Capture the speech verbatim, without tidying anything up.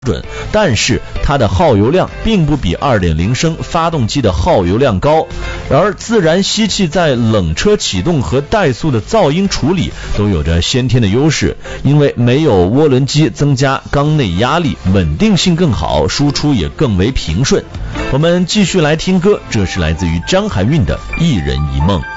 准，但是它的耗油量并不比 二点零 升发动机的耗油量高。然而自然吸气在冷车启动和怠速的噪音处理都有着先天的优势，因为没有涡轮机增加缸内压力，稳定性更好，输出也更为平顺。我们继续来听歌，这是来自于张含韵的《一人一梦》。